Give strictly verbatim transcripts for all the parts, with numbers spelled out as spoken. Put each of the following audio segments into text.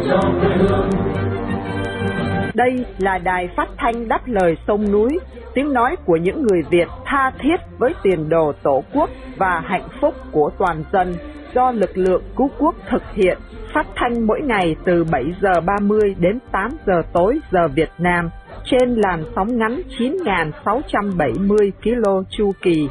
Đây là đài phát thanh đáp lời sông núi, tiếng nói của những người Việt tha thiết với tiền đồ tổ quốc và hạnh phúc của toàn dân, do lực lượng cứu quốc thực hiện, phát thanh mỗi ngày từ bảy giờ ba mươi đến tám giờ tối giờ Việt Nam, trên làn sóng ngắn chín nghìn sáu trăm bảy mươi ki lô chu kỳ.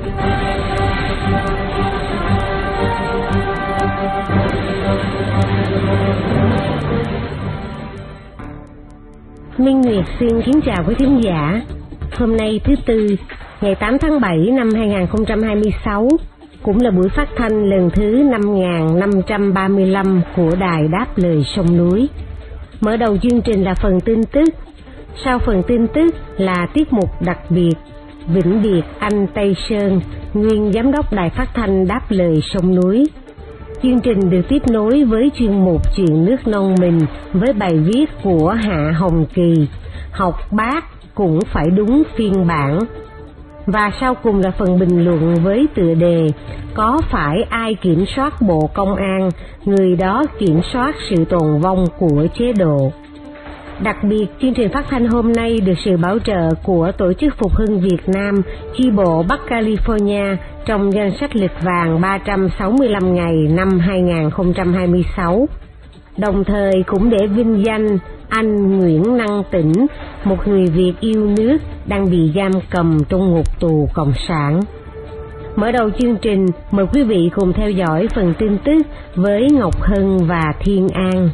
Minh Nguyệt xin kính chào quý thính giả. Hôm nay thứ Tư, ngày tám tháng bảy năm hai nghìn không trăm hai mươi sáu, cũng là buổi phát thanh lần thứ năm nghìn năm trăm ba mươi lăm của đài đáp lời sông núi. Mở đầu chương trình là phần tin tức. Sau phần tin tức là tiết mục đặc biệt Vĩnh Biệt Anh Tây Sơn, nguyên giám đốc đài phát thanh đáp lời sông núi. Chương trình được tiếp nối với chuyên mục Chuyện nước non mình với bài viết của Hạ Hồng Kỳ, Học bác cũng phải đúng phiên bản. Và sau cùng là phần bình luận với tựa đề Có phải ai kiểm soát Bộ Công an, người đó kiểm soát sự tồn vong của chế độ. Đặc biệt, chương trình phát thanh hôm nay được sự bảo trợ của Tổ chức Phục hưng Việt Nam, chi bộ Bắc California trong danh sách lịch vàng ba trăm sáu mươi lăm ngày năm hai nghìn không trăm hai mươi sáu. Đồng thời cũng để vinh danh anh Nguyễn Năng Tĩnh, một người Việt yêu nước đang bị giam cầm trong ngục tù Cộng sản. Mở đầu chương trình, mời quý vị cùng theo dõi phần tin tức với Ngọc Hân và Thiên An.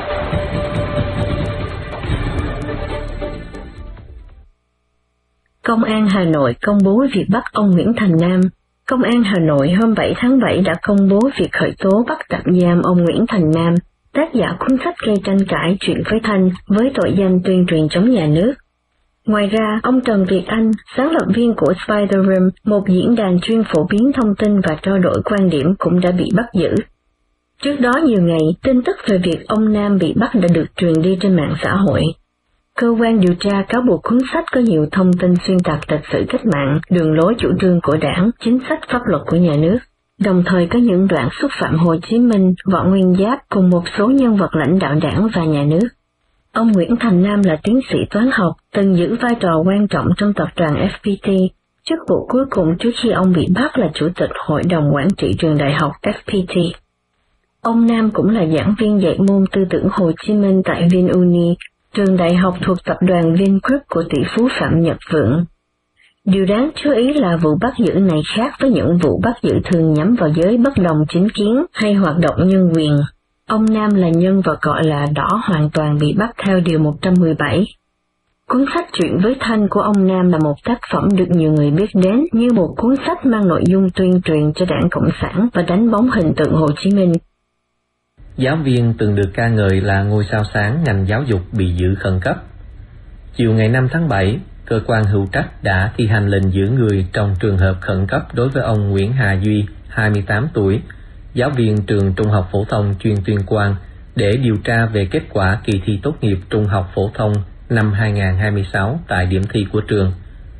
Công an Hà Nội công bố việc bắt ông Nguyễn Thành Nam. Công an Hà Nội hôm bảy tháng bảy đã công bố việc khởi tố bắt tạm giam ông Nguyễn Thành Nam, tác giả cuốn sách gây tranh cãi Chuyện với Thanh, với tội danh tuyên truyền chống nhà nước. Ngoài ra, ông Trần Việt Anh, sáng lập viên của Spider Room, một diễn đàn chuyên phổ biến thông tin và trao đổi quan điểm, cũng đã bị bắt giữ. Trước đó nhiều ngày, tin tức về việc ông Nam bị bắt đã được truyền đi trên mạng xã hội. Cơ quan điều tra cáo buộc cuốn sách có nhiều thông tin xuyên tạc lịch sử cách mạng, đường lối chủ trương của Đảng, chính sách pháp luật của nhà nước, đồng thời có những đoạn xúc phạm Hồ Chí Minh, Võ Nguyên Giáp cùng một số nhân vật lãnh đạo Đảng và nhà nước. Ông Nguyễn Thành Nam là tiến sĩ toán học, từng giữ vai trò quan trọng trong tập đoàn ép pê tê. Chức vụ cuối cùng trước khi ông bị bắt là Chủ tịch Hội đồng Quản trị trường đại học ép pê tê. Ông Nam cũng là giảng viên dạy môn tư tưởng Hồ Chí Minh tại VinUni, trường đại học thuộc tập đoàn Vingroup của tỷ phú Phạm Nhật Vượng. Điều đáng chú ý là vụ bắt giữ này khác với những vụ bắt giữ thường nhắm vào giới bất đồng chính kiến hay hoạt động nhân quyền. Ông Nam là nhân vật gọi là đỏ hoàn toàn bị bắt theo điều một trăm mười bảy. Cuốn sách Chuyện với Thanh của ông Nam là một tác phẩm được nhiều người biết đến như một cuốn sách mang nội dung tuyên truyền cho Đảng Cộng sản và đánh bóng hình tượng Hồ Chí Minh. Giáo viên từng được ca ngợi là ngôi sao sáng ngành giáo dục bị giữ khẩn cấp. Chiều ngày năm tháng bảy, cơ quan hữu trách đã thi hành lệnh giữ người trong trường hợp khẩn cấp đối với ông Nguyễn Hà Duy, hai mươi tám tuổi, giáo viên trường Trung học phổ thông chuyên Tuyên Quang, để điều tra về kết quả kỳ thi tốt nghiệp trung học phổ thông năm hai nghìn không trăm hai mươi sáu tại điểm thi của trường.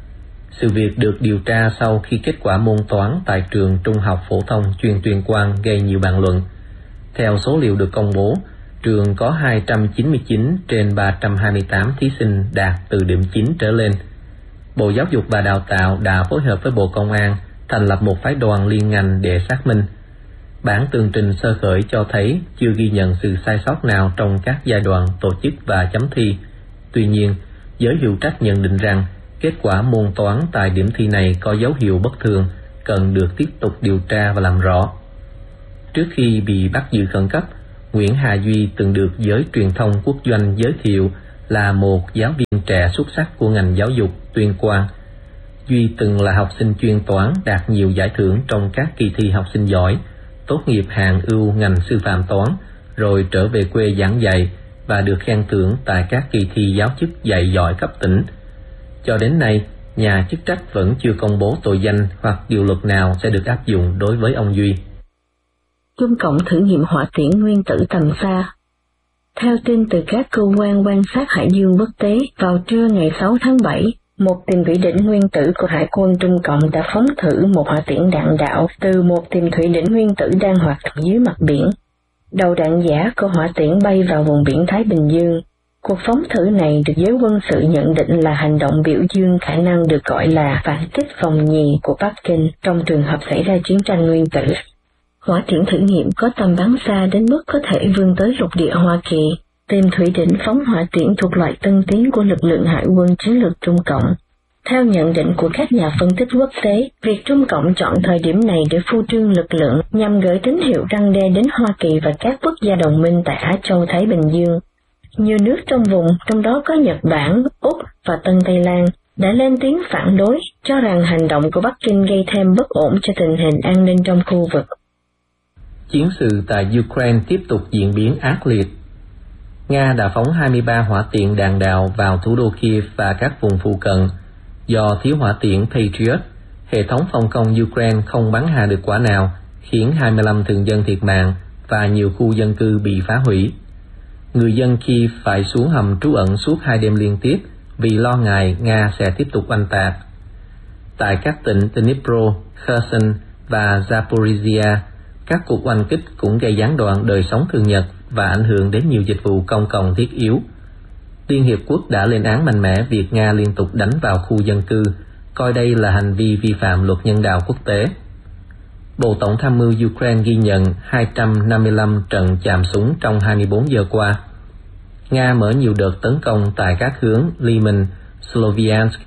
Sự việc được điều tra sau khi kết quả môn toán tại trường Trung học phổ thông chuyên Tuyên Quang gây nhiều bàn luận. Theo số liệu được công bố, trường có hai trăm chín mươi chín trên ba trăm hai mươi tám thí sinh đạt từ điểm chín trở lên. Bộ Giáo dục và Đào tạo đã phối hợp với Bộ Công an thành lập một phái đoàn liên ngành để xác minh. Bản tường trình sơ khởi cho thấy chưa ghi nhận sự sai sót nào trong các giai đoạn tổ chức và chấm thi. Tuy nhiên, giới hữu trách nhận định rằng kết quả môn toán tại điểm thi này có dấu hiệu bất thường, cần được tiếp tục điều tra và làm rõ. Trước khi bị bắt giữ khẩn cấp, Nguyễn Hà Duy từng được giới truyền thông quốc doanh giới thiệu là một giáo viên trẻ xuất sắc của ngành giáo dục Tuyên Quang. Duy từng là học sinh chuyên toán đạt nhiều giải thưởng trong các kỳ thi học sinh giỏi, tốt nghiệp hạng ưu ngành sư phạm toán, rồi trở về quê giảng dạy và được khen thưởng tại các kỳ thi giáo chức dạy giỏi cấp tỉnh. Cho đến nay, nhà chức trách vẫn chưa công bố tội danh hoặc điều luật nào sẽ được áp dụng đối với ông Duy. Trung Cộng thử nghiệm hỏa tiễn nguyên tử tầm xa. Theo tin từ các cơ quan quan sát Hải dương quốc tế, vào trưa ngày sáu tháng bảy, một tiền thủy đỉnh nguyên tử của Hải quân Trung Cộng đã phóng thử một hỏa tiễn đạn đạo từ một tiền thủy đỉnh nguyên tử đang hoạt động dưới mặt biển. đầu đạn giả của hỏa tiễn bay vào vùng biển Thái Bình Dương. Cuộc phóng thử này được giới quân sự nhận định là hành động biểu dương khả năng được gọi là phản kích vòng nhì của Bắc Kinh trong trường hợp xảy ra chiến tranh nguyên tử. Hỏa tiễn thử nghiệm có tầm bắn xa đến mức có thể vươn tới lục địa Hoa Kỳ. Tìm Thủy Đỉnh phóng hỏa tiễn thuộc loại tân tiến của lực lượng hải quân chiến lược Trung Cộng. Theo nhận định của các nhà phân tích quốc tế, việc Trung Cộng chọn thời điểm này để phô trương lực lượng nhằm gửi tín hiệu răn đe đến Hoa Kỳ và các quốc gia đồng minh tại Á Châu Thái Bình Dương. Nhiều nước trong vùng, trong đó có Nhật Bản, Úc và Tân Tây Lan, đã lên tiếng phản đối, cho rằng hành động của Bắc Kinh gây thêm bất ổn cho tình hình an ninh trong khu vực. Chiến sự tại Ukraine tiếp tục diễn biến ác liệt. Nga đã phóng hai mươi ba hỏa tiễn đạn đạo vào thủ đô Kiev và các vùng phụ cận. Do thiếu hỏa tiễn Patriot, hệ thống phòng không Ukraine không bắn hạ được quả nào, khiến hai mươi lăm thường dân thiệt mạng và nhiều khu dân cư bị phá hủy. Người dân Kiev phải xuống hầm trú ẩn suốt hai đêm liên tiếp vì lo ngại Nga sẽ tiếp tục oanh tạc. Tại các tỉnh Dnipro, Kherson và Zaporizhia, các cuộc oanh kích cũng gây gián đoạn đời sống thường nhật và ảnh hưởng đến nhiều dịch vụ công cộng thiết yếu. Liên Hiệp Quốc đã lên án mạnh mẽ việc Nga liên tục đánh vào khu dân cư, coi đây là hành vi vi phạm luật nhân đạo quốc tế. Bộ Tổng tham mưu Ukraine ghi nhận hai trăm năm mươi lăm trận chạm súng trong hai mươi bốn giờ qua. Nga mở nhiều đợt tấn công tại các hướng Lyman, Sloviansk,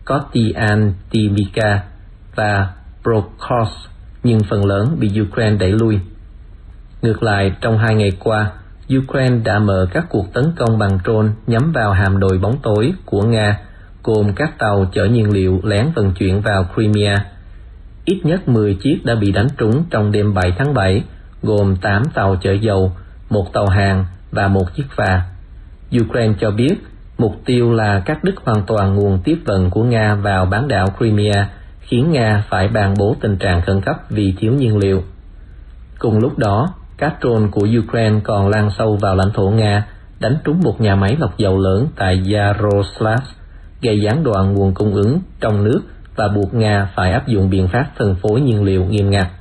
Kostiantynivka và Prokhorovsk, nhưng phần lớn bị Ukraine đẩy lui. Ngược lại, trong hai ngày qua, Ukraine đã mở các cuộc tấn công bằng drone nhắm vào hạm đội bóng tối của Nga, gồm các tàu chở nhiên liệu lén vận chuyển vào Crimea. Ít nhất mười chiếc đã bị đánh trúng trong đêm bảy tháng bảy, gồm tám tàu chở dầu, một tàu hàng và một chiếc phà. Ukraine cho biết mục tiêu là cắt đứt hoàn toàn nguồn tiếp vận của Nga vào bán đảo Crimea, khiến Nga phải ban bố tình trạng khẩn cấp vì thiếu nhiên liệu. Cùng lúc đó, các drone của Ukraine còn lan sâu vào lãnh thổ Nga, đánh trúng một nhà máy lọc dầu lớn tại Yaroslavl, gây gián đoạn nguồn cung ứng trong nước và buộc Nga phải áp dụng biện pháp phân phối nhiên liệu nghiêm ngặt.